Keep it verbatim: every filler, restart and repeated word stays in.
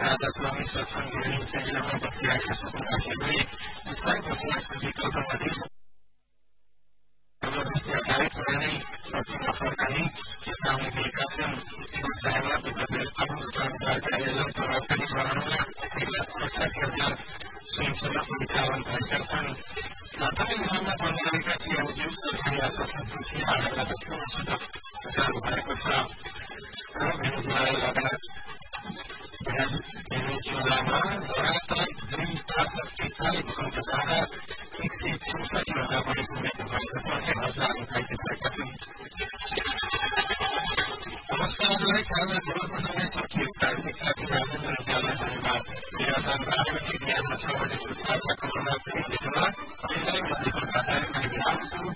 राजा स्वामी सत्संग जिल्लामा बसिरहेका समुदायले स्थायी बसोबासको विकल्पमध्ये जबरजस्ती आधारित हुने बस्तीमा फर्काने चेतावनी दिएका छन्। व्यवसायमा विगत व्यवस्थापन तथा कार्यालय प्रभावकारी बनाउनमा एक लाख पैँसठी हजार स्वयंसेवा परिचालन भएका छन्। तमिलनाडुमा बनिरहेका चिया उद्योग सरकारी आश्वासनको थिए आधारबाट ठूलो सुझाव सुझाव भएको छ र भेनेजुएला लगायत भेनेजुएलामा लगातार दुई दशकदेखि भूकम्पबाट एक सय चौसठी भन्दा बढी मृत्यु भएको छ। एक हजार घाइते भएका छन्। नमस्कार साझा खबरको समय सकियो। प्राविधिक साथी राजेन्द्र विद्यालय धन्यवाद। दुई हजार बाह्रदेखि बिहान छ बजेको साझा खबरमा फेरि भेटौँला। अहिलेलाई म दीपक आचार्य विराम छु।